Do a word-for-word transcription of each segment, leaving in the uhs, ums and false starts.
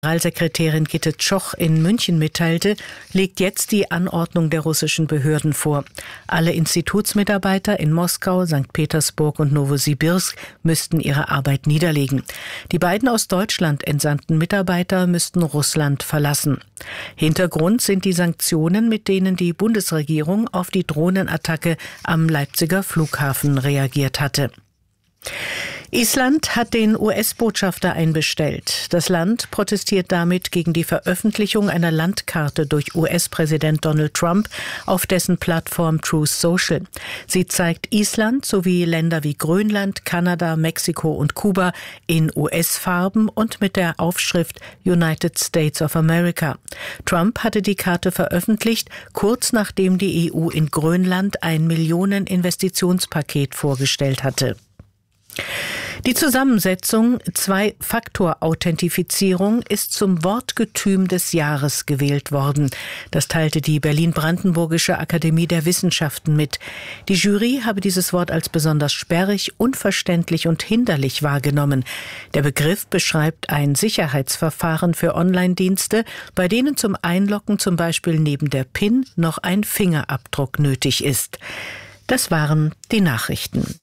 Generalsekretärin Gitte Tschoch in München mitteilte, legt jetzt die Anordnung der russischen Behörden vor. Alle Institutsmitarbeiter in Moskau, Sankt Petersburg und Nowosibirsk müssten ihre Arbeit niederlegen. Die beiden aus Deutschland entsandten Mitarbeiter müssten Russland verlassen. Hintergrund sind die Sanktionen, mit denen die Bundesregierung auf die Drohnenattacke am Leipziger Flughafen reagiert hatte. Island hat den U S-Botschafter einbestellt. Das Land protestiert damit gegen die Veröffentlichung einer Landkarte durch U S-Präsident Donald Trump auf dessen Plattform Truth Social. Sie zeigt Island sowie Länder wie Grönland, Kanada, Mexiko und Kuba in U S-Farben und mit der Aufschrift United States of America. Trump hatte die Karte veröffentlicht, kurz nachdem die E U in Grönland ein Millionen-Investitionspaket vorgestellt hatte. Die Zusammensetzung Zwei-Faktor-Authentifizierung ist zum Wortgetüm des Jahres gewählt worden. Das teilte die Berlin-Brandenburgische Akademie der Wissenschaften mit. Die Jury habe dieses Wort als besonders sperrig, unverständlich und hinderlich wahrgenommen. Der Begriff beschreibt ein Sicherheitsverfahren für Online-Dienste, bei denen zum Einloggen zum Beispiel neben der PIN noch ein Fingerabdruck nötig ist. Das waren die Nachrichten.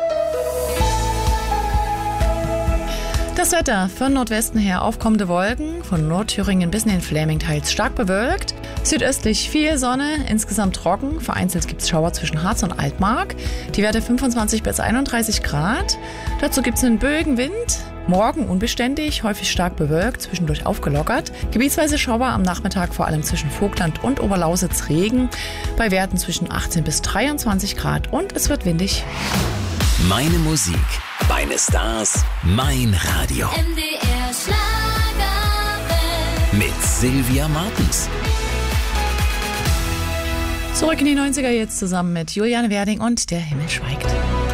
Das Wetter von Nordwesten her aufkommende Wolken, von Nordthüringen bis in den Fläming teils stark bewölkt. Südöstlich viel Sonne, insgesamt trocken. Vereinzelt gibt es Schauer zwischen Harz und Altmark. Die Werte fünfundzwanzig bis einunddreißig Grad. Dazu gibt es einen Bögenwind. Morgen unbeständig, häufig stark bewölkt, zwischendurch aufgelockert. Gebietsweise Schauer am Nachmittag, vor allem zwischen Vogtland und Oberlausitz Regen. Bei Werten zwischen achtzehn bis dreiundzwanzig Grad und es wird windig. Meine Musik, meine Stars, mein Radio. M D R Schlagerwelt. Mit Sylvia Martens. Zurück in die neunziger jetzt zusammen mit Juliane Werding und Der Himmel schweigt.